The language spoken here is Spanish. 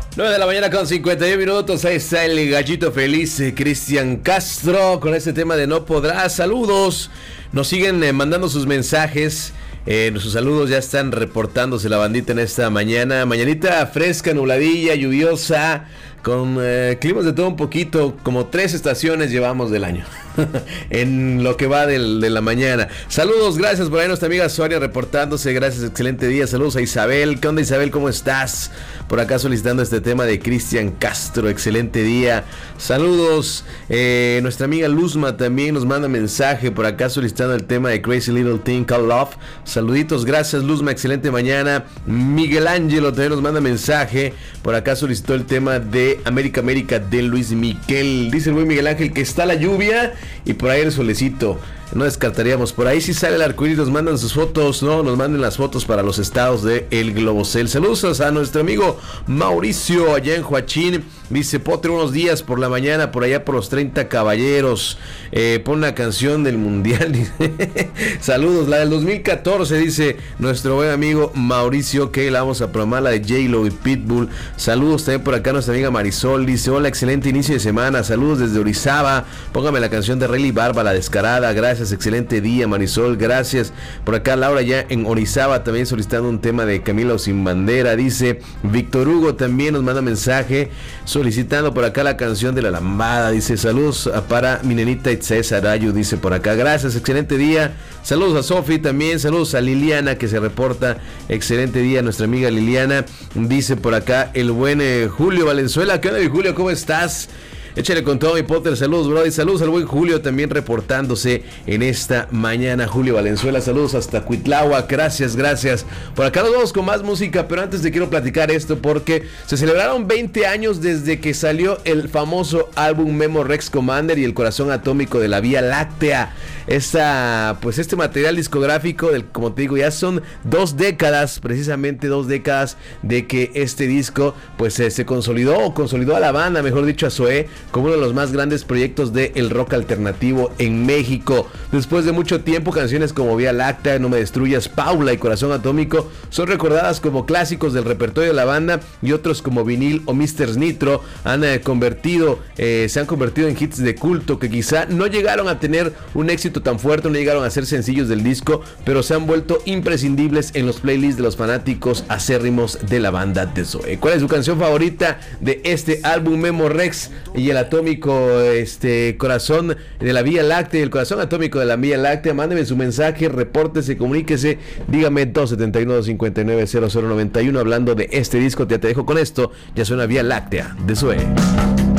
9 de la mañana con 51 minutos. Ahí está el gallito feliz, Cristian Castro, con este tema de No Podrás. Saludos. Nos siguen mandando sus mensajes. Nuestros saludos ya están reportándose la bandita en esta mañana. Mañanita fresca, nubladilla, lluviosa, con climas de todo un poquito. Como 3 estaciones llevamos del año en lo que va de la mañana. Saludos, gracias por ahí nuestra amiga Sonia reportándose. Gracias, excelente día. Saludos a Isabel. ¿Qué onda, Isabel? ¿Cómo estás? Por acá solicitando este tema de Cristian Castro. Excelente día. Saludos. Nuestra amiga Luzma también nos manda mensaje por acá solicitando el tema de Crazy Little Thing Called Love. Saluditos, gracias Luzma, excelente mañana. Miguel Ángelo también nos manda mensaje. Por acá solicitó el tema de América de Luis Miguel. Dice el buen Miguel Ángel que está la lluvia y por ahí el solecito. No descartaríamos, por ahí si sale el arcoíris, nos mandan sus fotos, ¿no? Nos manden las fotos para los estados de El Globocel. Saludos a nuestro amigo Mauricio allá en Joachín. Dice, Potter, unos días por la mañana, por allá por los 30 caballeros. Pon una canción del mundial. Saludos, la del 2014, dice nuestro buen amigo Mauricio, que la vamos a programar, la de J-Lo y Pitbull. Saludos también por acá nuestra amiga Marisol. Dice, hola, excelente inicio de semana. Saludos desde Orizaba. Póngame la canción de Rayleigh Barba, La Descarada. Gracias. Excelente día, Marisol, gracias. Por acá Laura ya en Orizaba también solicitando un tema de Camila o Sin Bandera. Dice Víctor Hugo también nos manda mensaje solicitando por acá la canción de La Lambada. Dice saludos para mi nenita Itzae Sarayu, dice por acá. Gracias, excelente día. Saludos a Sofi también, saludos a Liliana que se reporta. Excelente día, nuestra amiga Liliana. Dice por acá el buen Julio Valenzuela. ¿Qué onda, mi Julio? ¿Cómo estás? Échale con todo, mi Potter. Saludos, bro. Y saludos al buen Julio también reportándose en esta mañana. Julio Valenzuela, saludos hasta Cuitláhuac. Gracias. Por acá nos vamos con más música, pero antes te quiero platicar esto porque se celebraron 20 años desde que salió el famoso álbum Memo Rex Commander y el corazón atómico de la Vía Láctea. Este material discográfico, como te digo, ya son 2 décadas, precisamente 2 décadas de que este disco pues se consolidó a la banda, mejor dicho a Zoé, como uno de los más grandes proyectos del rock alternativo en México. Después de mucho tiempo, canciones como Vía Láctea, No Me Destruyas, Paula y Corazón Atómico son recordadas como clásicos del repertorio de la banda, y otros como Vinil o Mr. Nitro se han convertido en hits de culto que quizá no llegaron a tener un éxito tan fuerte, no llegaron a ser sencillos del disco, pero se han vuelto imprescindibles en los playlists de los fanáticos acérrimos de la banda de Zoé. ¿Cuál es su canción favorita de este álbum Memo Rex y el atómico corazón de la Vía Láctea, el corazón atómico de la Vía Láctea? Mándeme su mensaje, repórtese, comuníquese, dígame 271-590091 hablando de este disco. Ya te dejo con esto, ya suena Vía Láctea de Zoé.